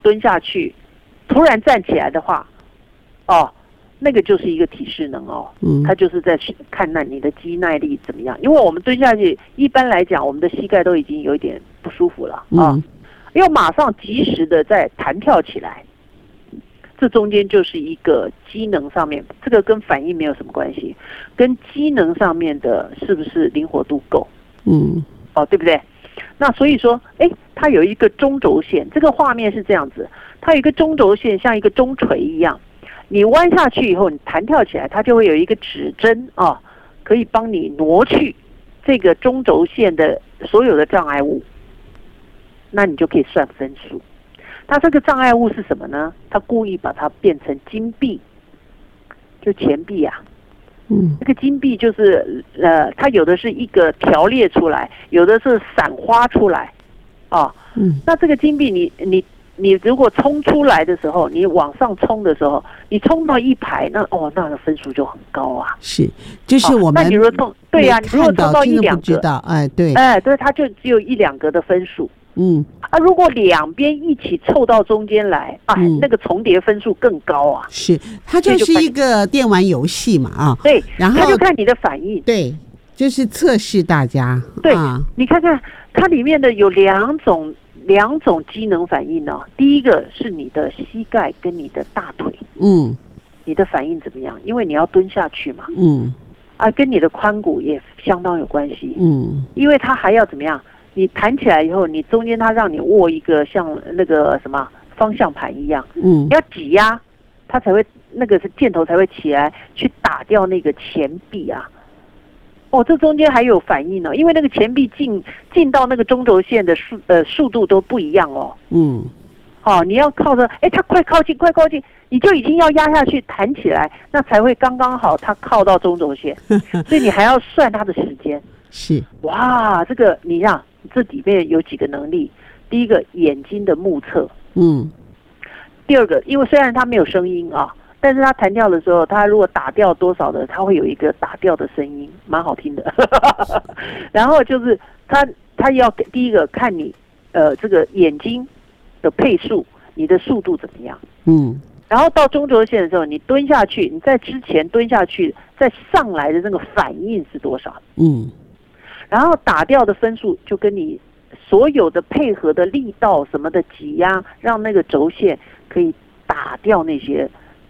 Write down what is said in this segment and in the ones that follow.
蹲下去，突然站起来的话，那个就是一个体适能它就是在看你的肌耐力怎么样。因为我们蹲下去，一般来讲，我们的膝盖都已经有一点不舒服了要马上及时的再弹跳起来。这中间就是一个机能上面，这个跟反应没有什么关系，跟机能上面的是不是灵活度够，对不对？那所以说，它有一个中轴线，这个画面是这样子，它有一个中轴线，像一个中锤一样，你弯下去以后，你弹跳起来，它就会有一个指针可以帮你挪去这个中轴线的所有的障碍物，那你就可以算分数。它这个障碍物是什么呢？它故意把它变成金币，就钱币啊。这个金币就是它有的是一个条列出来，有的是散花出来那这个金币你如果冲出来的时候，你往上冲的时候，你冲到一排，那个分数就很高啊。 是，就是我们那你如果冲，对呀，你如果冲到一两个， 对， 对，它就只有一两个的分数。如果两边一起凑到中间来那个重叠分数更高啊。 是，它就是一个电玩游戏嘛对， 然后它就看你的反应。 对，就是测试大家。 对，你看看它里面的有两种机能反应第一个是你的膝盖跟你的大腿，你的反应怎么样？因为你要蹲下去嘛，跟你的髋骨也相当有关系，因为它还要怎么样？你弹起来以后，你中间它让你握一个像那个什么方向盘一样，你要挤压，它才会那个箭头才会起来去打掉那个钱币啊。这中间还有反应因为那个钱币进到那个中轴线的速度都不一样你要靠着它快靠近，你就已经要压下去弹起来，那才会刚刚好它靠到中轴线，所以你还要算它的时间。 是， 哇，这个你看这里面有几个能力，第一个眼睛的目测，第二个，因为虽然它没有声音但是它弹跳的时候，它如果打掉多少的，它会有一个打掉的声音，蛮好听的。然后就是它要第一个看你这个眼睛的配速，你的速度怎么样？然后到中轴线的时候，你蹲下去，你在之前蹲下去，再上来的那个反应是多少？然后打掉的分数就跟你所有的配合的力道什么的挤压，让那个轴线可以打掉那些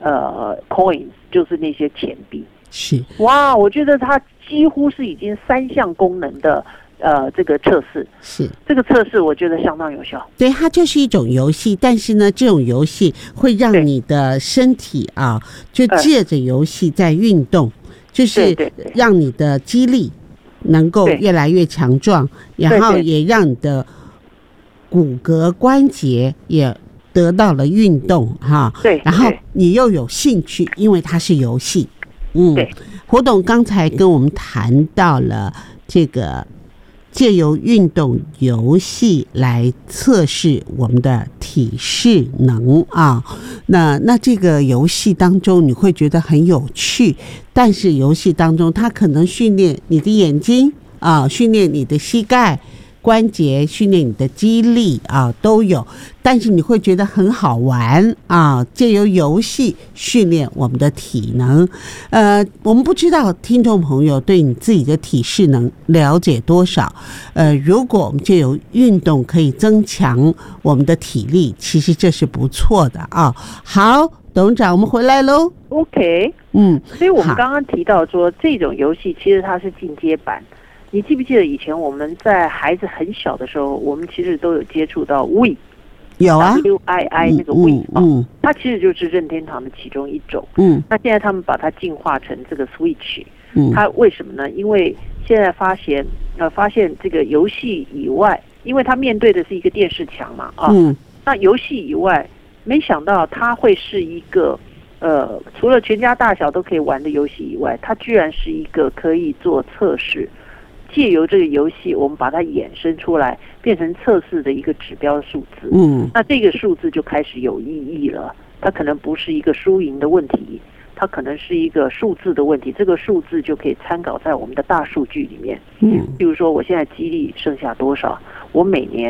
coins， 就是那些钱币。 是， 哇，我觉得它几乎是已经3项功能的这个测试。 是， 这个测试我觉得相当有效。 对，它就是一种游戏，但是呢，这种游戏会让你的身体就借着游戏在运动，就是让你的肌力能够越来越强壮，然后也让你的骨骼关节也得到了运动对， 然后你又有兴趣，因为它是游戏。 对， 胡董刚才跟我们谈到了这个借由运动游戏来测试我们的体适能那这个游戏当中你会觉得很有趣，但是游戏当中它可能训练你的眼睛训练你的膝盖关节，训练你的肌力都有，但是你会觉得很好玩借由游戏训练我们的体能。我们不知道听众朋友对你自己的体适能了解多少，如果我们借由运动可以增强我们的体力，其实这是不错的好，董事长，我们回来咯。 OK， 所以我们刚刚提到说这种游戏其实它是进阶版。你记不记得以前我们在孩子很小的时候，我们其实都有接触到 Wii， 有啊 WII 那个 Wii 它其实就是任天堂的其中一种。那现在他们把它进化成这个 Switch，它为什么呢？因为现在发现这个游戏以外，因为它面对的是一个电视墙嘛那游戏以外，没想到它会是一个除了全家大小都可以玩的游戏以外，它居然是一个可以做测试。借由这个游戏，我们把它衍生出来，变成测试的一个指标数字。那这个数字就开始有意义了。它可能不是一个输赢的问题，它可能是一个数字的问题。这个数字就可以参考在我们的大数据里面。比如说，我现在肌力剩下多少？我每年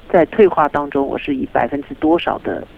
在退化当中，我是以多少的